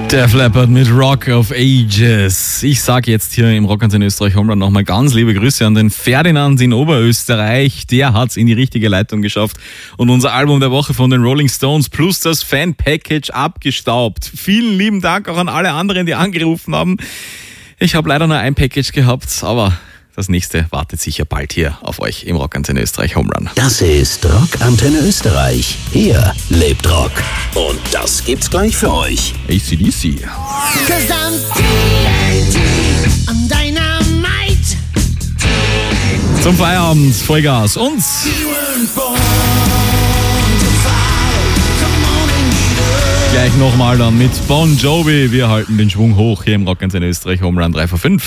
Def Leppard mit Rock of Ages. Ich sage jetzt hier im Rockantenne Österreich Homerun nochmal ganz liebe Grüße an den Ferdinand in Oberösterreich. Der hat's in die richtige Leitung geschafft und unser Album der Woche von den Rolling Stones plus das Fan-Package abgestaubt. Vielen lieben Dank auch an alle anderen, die angerufen haben. Ich habe leider nur ein Package gehabt, aber das nächste wartet sicher bald hier auf euch im Rockantenne Österreich Homerun. Das ist Rockantenne Österreich. Hier lebt Rock. Und das gibt's gleich für euch. AC/DC. 'Cause I'm TNT, I'm Dynamite. Zum Feierabend Vollgas und gleich nochmal dann mit Bon Jovi. Wir halten den Schwung hoch hier im Rockantenne Österreich Homerun 3 vor 5.